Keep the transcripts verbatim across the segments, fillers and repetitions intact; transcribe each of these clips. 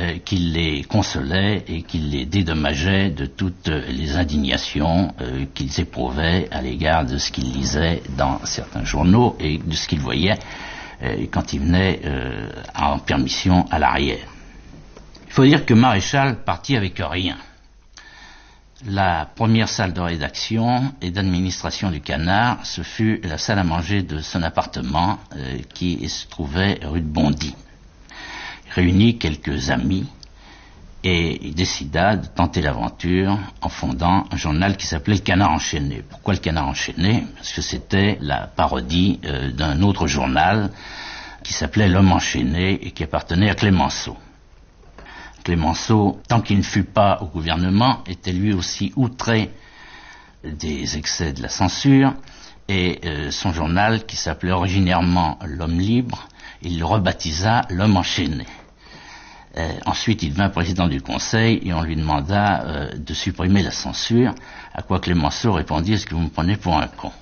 euh, qu'il les consolait et qu'il les dédommageait de toutes les indignations euh, qu'ils éprouvaient à l'égard de ce qu'ils lisaient dans certains journaux et de ce qu'ils voyaient euh, quand ils venaient euh, en permission à l'arrière. Il faut dire que Maréchal partit avec rien. La première salle de rédaction et d'administration du Canard, ce fut la salle à manger de son appartement euh, qui se trouvait rue de Bondy. Il réunit quelques amis et il décida de tenter l'aventure en fondant un journal qui s'appelait Le Canard enchaîné. Pourquoi Le Canard enchaîné? Parce que c'était la parodie euh, d'un autre journal qui s'appelait L'Homme enchaîné et qui appartenait à Clémenceau. Clémenceau, tant qu'il ne fut pas au gouvernement, était lui aussi outré des excès de la censure, et euh, son journal, qui s'appelait originairement L'Homme libre, il le rebaptisa L'Homme enchaîné. Euh, ensuite, il devint président du Conseil et on lui demanda euh, de supprimer la censure, à quoi Clémenceau répondit: est-ce que vous me prenez pour un con?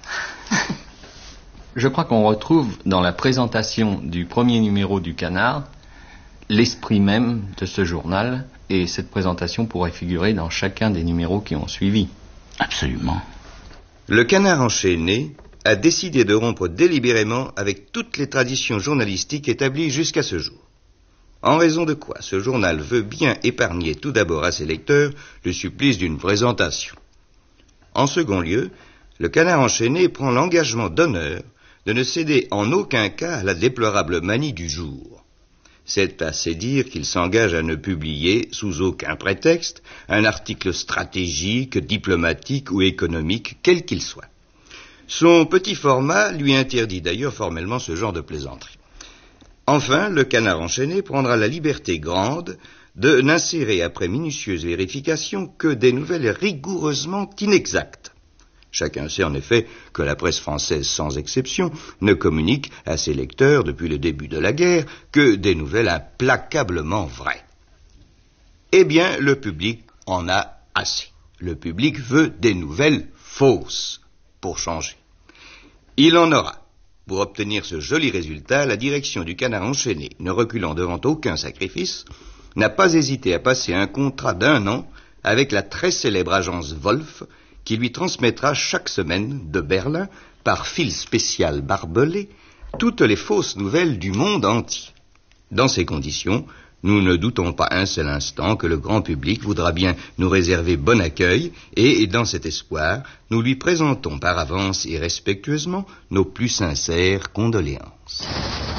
Je crois qu'on retrouve dans la présentation du premier numéro du Canard l'esprit même de ce journal, et cette présentation pourrait figurer dans chacun des numéros qui ont suivi. Absolument. Le Canard enchaîné a décidé de rompre délibérément avec toutes les traditions journalistiques établies jusqu'à ce jour. En raison de quoi ce journal veut bien épargner tout d'abord à ses lecteurs le supplice d'une présentation. En second lieu, le Canard enchaîné prend l'engagement d'honneur de ne céder en aucun cas à la déplorable manie du jour. C'est assez dire qu'il s'engage à ne publier, sous aucun prétexte, un article stratégique, diplomatique ou économique, quel qu'il soit. Son petit format lui interdit d'ailleurs formellement ce genre de plaisanterie. Enfin, le Canard enchaîné prendra la liberté grande de n'insérer après minutieuse vérification que des nouvelles rigoureusement inexactes. Chacun sait en effet que la presse française, sans exception, ne communique à ses lecteurs depuis le début de la guerre que des nouvelles implacablement vraies. Eh bien, le public en a assez. Le public veut des nouvelles fausses, pour changer. Il en aura. Pour obtenir ce joli résultat, la direction du Canard enchaîné, ne reculant devant aucun sacrifice, n'a pas hésité à passer un contrat d'un an avec la très célèbre agence Wolf, qui lui transmettra chaque semaine de Berlin, par fil spécial barbelé, toutes les fausses nouvelles du monde entier. Dans ces conditions, nous ne doutons pas un seul instant que le grand public voudra bien nous réserver bon accueil, et dans cet espoir, nous lui présentons par avance et respectueusement nos plus sincères condoléances.